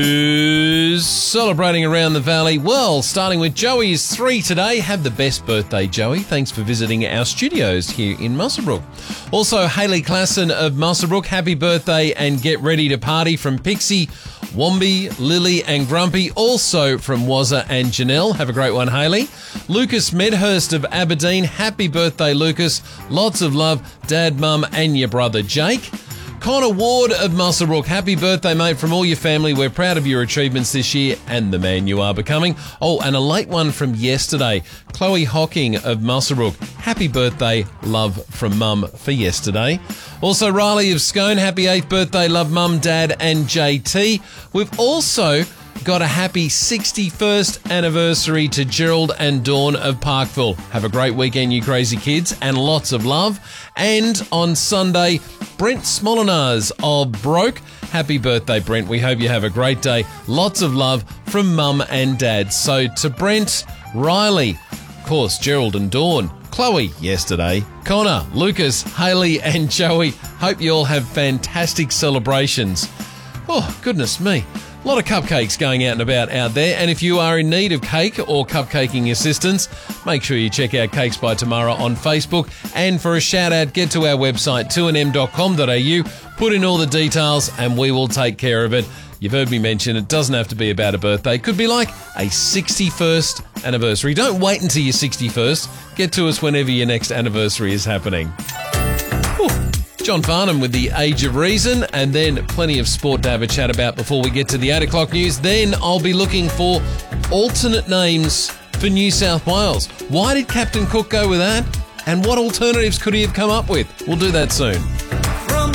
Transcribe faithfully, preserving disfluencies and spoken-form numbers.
Who's celebrating around the valley? Well, starting with Joey is three today. Have the best birthday, Joey. Thanks for visiting our studios here in Muswellbrook. Also, Hayley Klassen of Muswellbrook, happy birthday and get ready to party from Pixie, Wombi, Lily and Grumpy. Also from Wazza and Janelle. Have a great one, Hayley. Lucas Medhurst of Aberdeen, happy birthday, Lucas. Lots of love, Dad, Mum and your brother Jake. Connor Ward of Muswellbrook, happy birthday, mate, from all your family. We're proud of your achievements this year and the man you are becoming. Oh, and a late one from yesterday. Chloe Hocking of Muswellbrook, happy birthday, love from Mum for yesterday. Also, Riley of Scone, happy eighth birthday, love Mum, Dad and J T. We've also got a happy sixty-first anniversary to Gerald and Dawn of Parkville. Have a great weekend, you crazy kids, and lots of love. And on Sunday, Brent Smolinars of Broke. Happy birthday, Brent. We hope you have a great day. Lots of love from Mum and Dad. So to Brent, Riley, of course, Gerald and Dawn, Chloe yesterday, Connor, Lucas, Hayley and Joey. Hope you all have fantastic celebrations. Oh, goodness me. A lot of cupcakes going out and about out there, and if you are in need of cake or cupcaking assistance, make sure you check out Cakes by Tamara on Facebook. And for a shout out, get to our website two n m dot com dot a u, put in all the details and we will take care of it. You've heard me mention it doesn't have to be about a birthday. It could be like a sixty-first anniversary. Don't wait until your sixty-first. Get to us whenever your next anniversary is happening. Whew. John Farnham with the Age of Reason, and then plenty of sport to have a chat about before we get to the eight o'clock news. Then I'll be looking for alternate names for New South Wales. Why did Captain Cook go with that? And what alternatives could he have come up with? We'll do that soon.